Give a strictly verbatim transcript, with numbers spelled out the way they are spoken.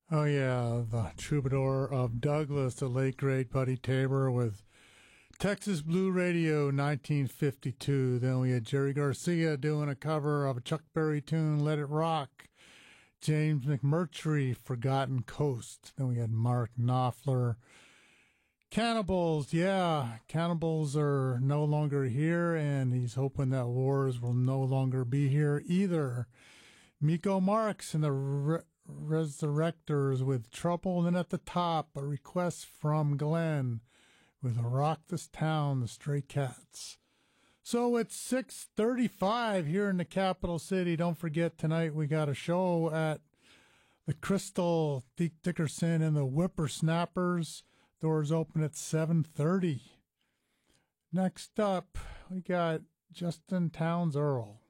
Oh, yeah, the troubadour of Douglas, the late great Buddy Tabor with Texas Blue Radio nineteen fifty-two. Then we had Jerry Garcia doing a cover of a Chuck Berry tune, Let It Rock. James McMurtry, Forgotten Coast. Then we had Mark Knopfler. Cannibals, yeah, Cannibals are no longer here, and he's hoping that Wars will no longer be here either. Miko Marks and the Re- Resurrectors with Trouble. And then at the top, a request from Glenn with Rock This Town, the Stray Cats. So it's six thirty-five here in the capital city. Don't forget, tonight we got a show at the Crystal, Deke Dickerson and the Whippersnappers. Doors open at seven thirty. Next up, we got Justin Townes Earl.